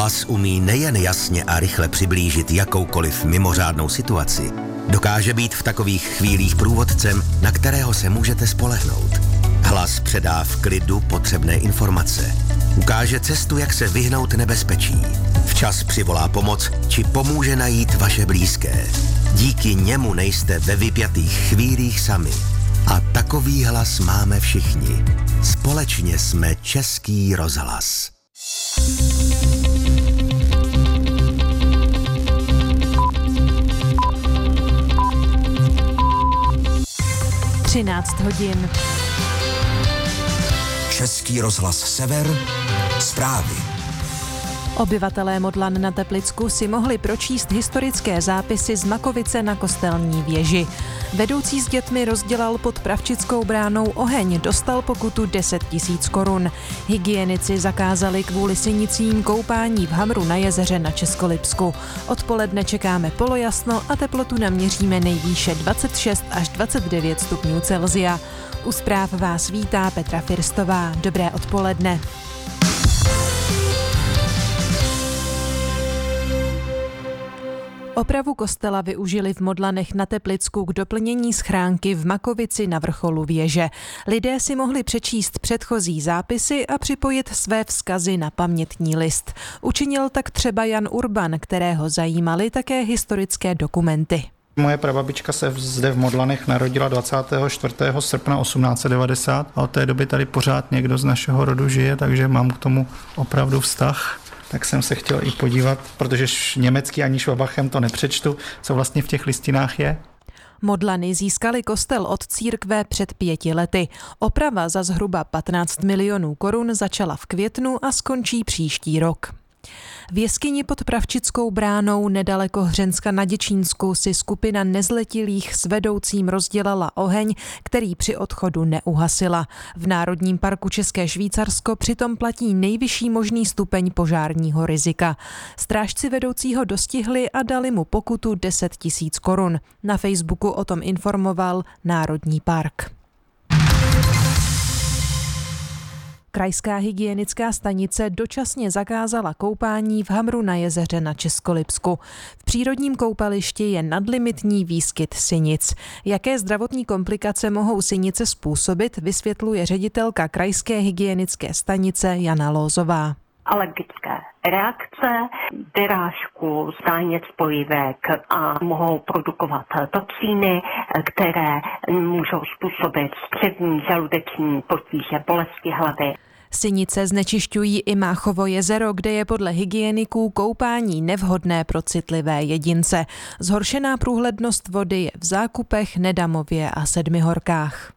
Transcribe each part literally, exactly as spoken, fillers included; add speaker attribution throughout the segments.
Speaker 1: Hlas umí nejen jasně a rychle přiblížit jakoukoliv mimořádnou situaci, dokáže být v takových chvílích průvodcem, na kterého se můžete spolehnout. Hlas předá v klidu potřebné informace. Ukáže cestu, jak se vyhnout nebezpečí. Včas přivolá pomoc, či pomůže najít vaše blízké. Díky němu nejste ve vypjatých chvílích sami. A takový hlas máme všichni. Společně jsme Český rozhlas.
Speaker 2: třináct hodin.
Speaker 3: Český rozhlas Sever, zprávy.
Speaker 2: Obyvatelé Modlan na Teplicku si mohli pročíst historické zápisy z Makovice na Kostelní věži. Vedoucí s dětmi rozdělal pod Pravčickou bránou oheň, dostal pokutu deset tisíc korun. Hygienici zakázali kvůli sinicím koupání v Hamru na jezeře na Českolipsku. Odpoledne čekáme polojasno a teplotu naměříme nejvýše dvacet šest až dvacet devět stupňů Celsia. U zpráv vás vítá Petra Firstová. Dobré odpoledne. Opravu kostela využili v Modlanech na Teplicku k doplnění schránky v Makovici na vrcholu věže. Lidé si mohli přečíst předchozí zápisy a připojit své vzkazy na pamětní list. Učinil tak třeba Jan Urban, kterého zajímaly také historické dokumenty.
Speaker 4: Moje prababička se zde v Modlanech narodila dvacátého čtvrtého srpna osmnáct set devadesát a od té doby tady pořád někdo z našeho rodu žije, takže mám k tomu opravdu vztah. Tak jsem se chtěl i podívat, protože německy ani švabachem to nepřečtu, co vlastně v těch listinách je.
Speaker 2: Modlany získali kostel od církve před pěti lety. Oprava za zhruba patnáct milionů korun začala v květnu a skončí příští rok. V jeskyni pod Pravčickou bránou nedaleko Hřenska na Děčínsku si skupina nezletilých s vedoucím rozdělala oheň, který při odchodu neuhasila. V Národním parku České Švýcarsko přitom platí nejvyšší možný stupeň požárního rizika. Strážci vedoucího dostihli a dali mu pokutu deset tisíc korun. Na Facebooku o tom informoval Národní park. Krajská hygienická stanice dočasně zakázala koupání v Hamru na jezeře na Českolipsku. V přírodním koupališti je nadlimitní výskyt sinic. Jaké zdravotní komplikace mohou sinice způsobit, vysvětluje ředitelka Krajské hygienické stanice Jana Lózová.
Speaker 5: Alergické reakce, vyrážku, zánět spojivek a mohou produkovat toxíny, které můžou způsobit střevní, žaludeční potíže, bolesti hlavy.
Speaker 2: Sinice znečišťují i Máchovo jezero, kde je podle hygieniků koupání nevhodné pro citlivé jedince. Zhoršená průhlednost vody je v Zákupech, Nedamově a Sedmihorkách.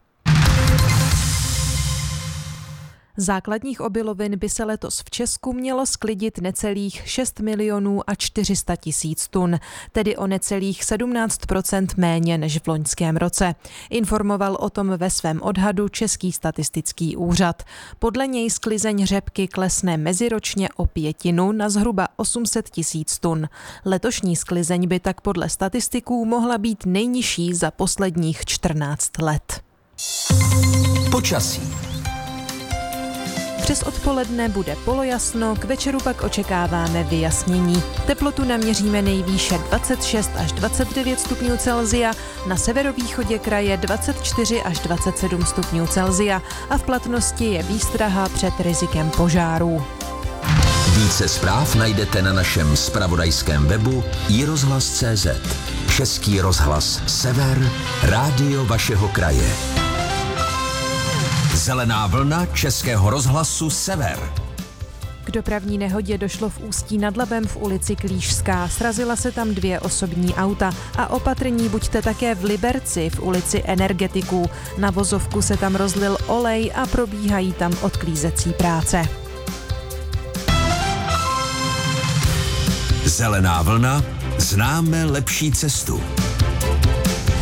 Speaker 2: Základních obilovin by se letos v Česku mělo sklidit necelých šest milionů a čtyři sta tisíc tun, tedy o necelých sedmnáct procent méně než v loňském roce. Informoval o tom ve svém odhadu Český statistický úřad. Podle něj sklizeň řepky klesne meziročně o pětinu na zhruba osm set tisíc tun. Letošní sklizeň by tak podle statistiků mohla být nejnižší za posledních čtrnáct let.
Speaker 3: Počasí.
Speaker 2: Přes odpoledne bude polojasno, k večeru pak očekáváme vyjasnění. Teplotu naměříme nejvýše dvacet šest až dvacet devět stupňů Celsia, na severovýchodě kraje dvacet čtyři až dvacet sedm stupňů Celsia a v platnosti je výstraha před rizikem požárů.
Speaker 3: Více zpráv najdete na našem zpravodajském webu i rozhlas tečka cé zet. Český rozhlas Sever, rádio vašeho kraje. Zelená vlna Českého rozhlasu Sever.
Speaker 2: K dopravní nehodě došlo v Ústí nad Labem v ulici Klížská. Srazila se tam dvě osobní auta a opatrní buďte také v Liberci v ulici Energetiků. Na vozovku se tam rozlil olej a probíhají tam odklízecí práce.
Speaker 3: Zelená vlna, známe lepší cestu.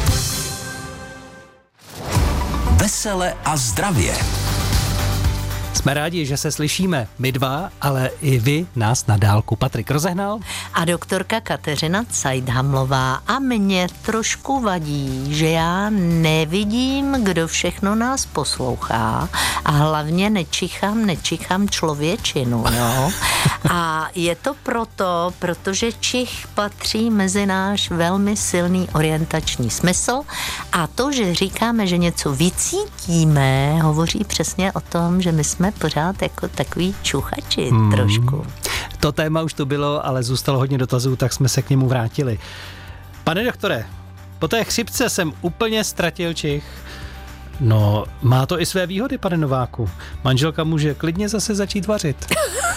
Speaker 3: Vesele a zdravě.
Speaker 6: Jsme rádi, že se slyšíme my dva, ale i vy nás na dálku. Patrik Rozehnal
Speaker 7: a doktorka Kateřina Cajdhamlová. A mě trošku vadí, že já nevidím, kdo všechno nás poslouchá a hlavně nečichám, nečichám člověčinu, jo. A je to proto, protože čich patří mezi náš velmi silný orientační smysl a to, že říkáme, že něco vycítíme, hovoří přesně o tom, že my jsme pořád jako takový čuchači hmm. trošku.
Speaker 6: To téma už to bylo, ale zůstalo hodně dotazů, tak jsme se k němu vrátili. Pane doktore, po té chřipce jsem úplně ztratil čich. No, má to i své výhody, pane Nováku. Manželka může klidně zase začít vařit.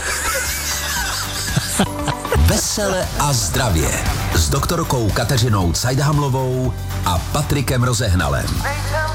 Speaker 3: Vesele a zdravě s doktorkou Kateřinou Cajdhamlovou a Patrikem Rozehnalem.